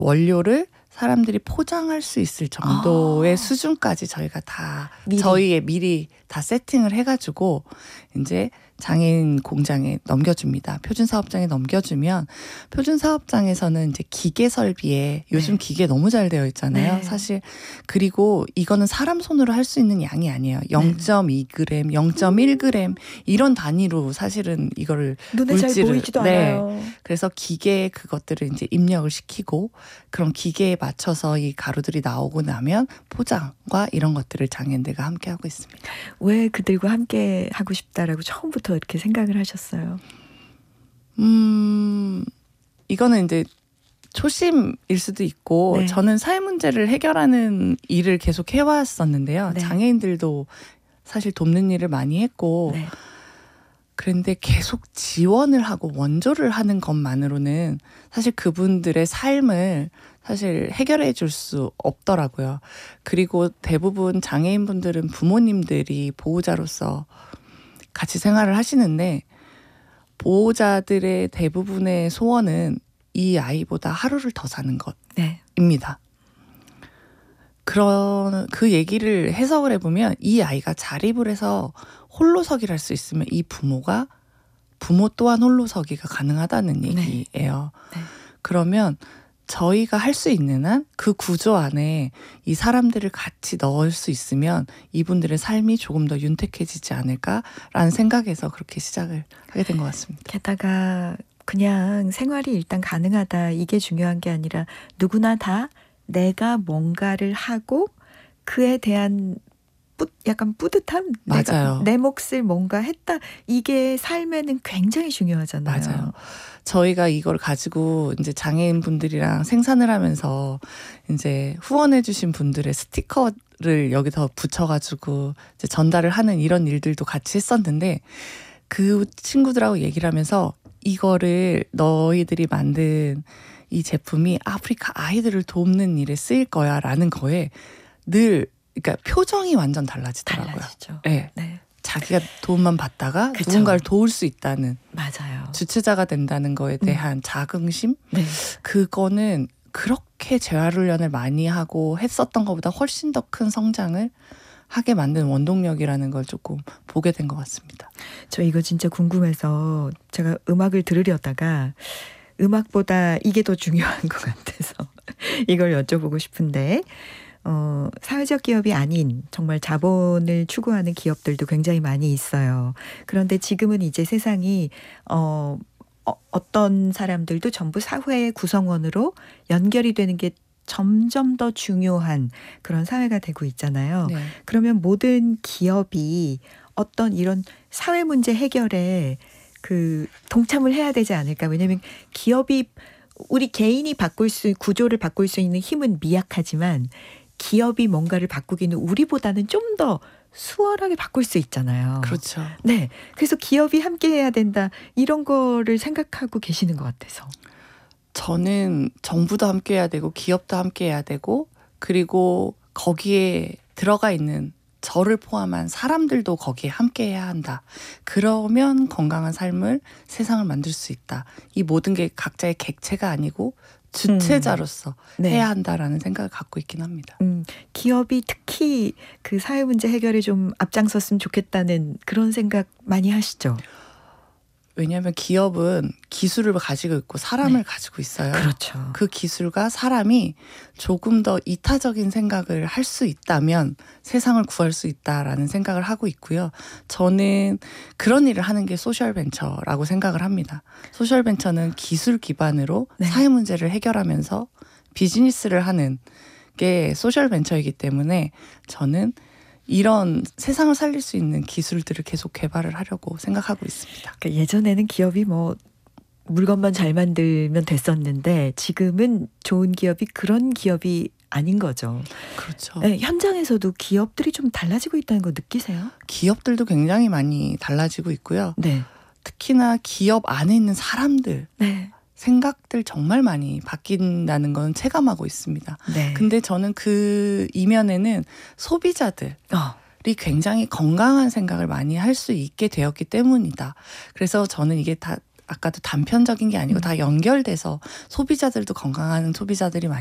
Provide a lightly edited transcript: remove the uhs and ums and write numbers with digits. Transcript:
원료를 사람들이 포장할 수 있을 정도의 수준까지 저희가 다 저희의 미리 다 세팅을 해가지고 이제 장애인 공장에 넘겨줍니다. 표준사업장에 넘겨주면 표준사업장에서는 이제 기계 설비에 요즘 기계 너무 잘 되어 있잖아요. 사실 그리고 이거는 사람 손으로 할 수 있는 양이 아니에요. 0.2g, 0.1g 이런 단위로 사실은 이거를 눈에 잘 보이지도 않아요. 그래서 기계에 그것들을 이제 입력을 시키고 그런 기계에 맞춰서 이 가루들이 나오고 나면 포장과 이런 것들을 장애인들과 함께 하고 있습니다. 왜 그들과 함께 하고 싶다라고 처음부터 이렇게 생각을 하셨어요? 이거는 이제 초심일 수도 있고 저는 사회 문제를 해결하는 일을 계속 해왔었는데요. 장애인들도 사실 돕는 일을 많이 했고 그런데 계속 지원을 하고 원조를 하는 것만으로는 사실 그분들의 삶을 사실 해결해 줄 수 없더라고요. 그리고 대부분 장애인분들은 부모님들이 보호자로서 같이 생활을 하시는데 보호자들의 대부분의 소원은 이 아이보다 하루를 더 사는 것입니다. 그 얘기를 해석을 해보면 이 아이가 자립을 해서 홀로서기를 할 수 있으면 이 부모 또한 홀로서기가 가능하다는 얘기예요. 그러면 저희가 할 수 있는 한 그 구조 안에 이 사람들을 같이 넣을 수 있으면 이분들의 삶이 조금 더 윤택해지지 않을까라는 생각에서 그렇게 시작을 하게 된 것 같습니다. 게다가 그냥 생활이 일단 가능하다 이게 중요한 게 아니라 누구나 다 내가 뭔가를 하고 그에 대한 약간 뿌듯함? 맞아요. 내 몫을 뭔가 했다. 이게 삶에는 굉장히 중요하잖아요. 맞아요. 저희가 이걸 가지고 이제 장애인분들이랑 생산을 하면서 이제 후원해주신 분들의 스티커를 여기서 붙여가지고 이제 전달을 하는 이런 일들도 같이 했었는데 그 친구들하고 얘기를 하면서 이거를 너희들이 만든 이 제품이 아프리카 아이들을 돕는 일에 쓰일 거야 라는 거에 늘 그러니까 표정이 완전 달라지더라고요. 달라지죠. 네. 자기가 도움만 받다가 누군가를 도울 수 있다는 주체자가 된다는 거에 대한 자긍심 그거는 그렇게 재활훈련을 많이 하고 했었던 것보다 훨씬 더 큰 성장을 하게 만든 원동력이라는 걸 조금 보게 된 것 같습니다. 저 이거 진짜 궁금해서 제가 음악을 들으려다가 음악보다 이게 더 중요한 것 같아서 이걸 여쭤보고 싶은데 사회적 기업이 아닌 정말 자본을 추구하는 기업들도 굉장히 많이 있어요. 그런데 지금은 이제 세상이 어떤 사람들도 전부 사회의 구성원으로 연결이 되는 게 점점 더 중요한 그런 사회가 되고 있잖아요. 그러면 모든 기업이 어떤 이런 사회 문제 해결에 동참을 해야 되지 않을까. 왜냐하면 기업이 우리 개인이 구조를 바꿀 수 있는 힘은 미약하지만 기업이 뭔가를 바꾸기는 우리보다는 좀 더 수월하게 바꿀 수 있잖아요. 그렇죠. 네. 그래서 기업이 함께 해야 된다. 이런 거를 생각하고 계시는 것 같아서. 저는 정부도 함께 해야 되고 기업도 함께 해야 되고 그리고 거기에 들어가 있는 저를 포함한 사람들도 거기에 함께 해야 한다. 그러면 건강한 삶을 세상을 만들 수 있다. 이 모든 게 각자의 객체가 아니고 주체자로서 해야 한다라는 생각을 갖고 있긴 합니다. 기업이 특히 그 사회 문제 해결에 좀 앞장섰으면 좋겠다는 그런 생각 많이 하시죠? 왜냐하면 기업은 기술을 가지고 있고 사람을 가지고 있어요. 그렇죠. 그 기술과 사람이 조금 더 이타적인 생각을 할 수 있다면 세상을 구할 수 있다라는 생각을 하고 있고요. 저는 그런 일을 하는 게 소셜벤처라고 생각을 합니다. 소셜벤처는 기술 기반으로 사회 문제를 해결하면서 비즈니스를 하는 게 소셜벤처이기 때문에 저는 이런 세상을 살릴 수 있는 기술들을 계속 개발을 하려고 생각하고 있습니다. 그러니까 예전에는 기업이 물건만 잘 만들면 됐었는데 지금은 좋은 기업이 그런 기업이 아닌 거죠. 그렇죠. 네, 현장에서도 기업들이 좀 달라지고 있다는 거 느끼세요? 기업들도 굉장히 많이 달라지고 있고요. 특히나 기업 안에 있는 사람들 생각들 정말 많이 바뀐다는 건 체감하고 있습니다. 근데 저는 그 이면에는 소비자들이 굉장히 건강한 생각을 많이 할 수 있게 되었기 때문이다. 그래서 저는 이게 다 아까도 단편적인 게 아니고 다 연결돼서 소비자들도 건강한 소비자들이 많이